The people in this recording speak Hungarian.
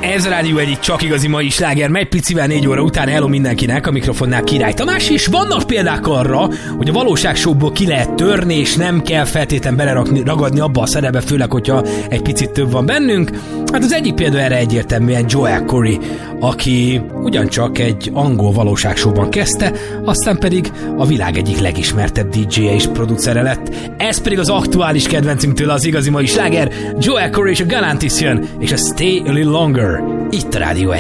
Ez a Rádió egyik csak igazi mai sláger, megy picivel 4 óra után. Hello mindenkinek, a mikrofonnál Király Tamás, és vannak példák arra, hogy a valóságshow-ból ki lehet törni, és nem kell feltétlenül ragadni abba a szerepbe, főleg, hogyha egy picit több van bennünk. Hát az egyik példa erre egyértelműen Joel Corry, aki ugyancsak egy angol valóságshow-ban kezdte, aztán pedig a világ egyik legismertebb DJ-je és producere lett. Ez pedig az aktuális kedvencünktől az igazi mai sláger, Joel Corry és a Galantis jön, és a Stay a Little Longer. Itt a Rádió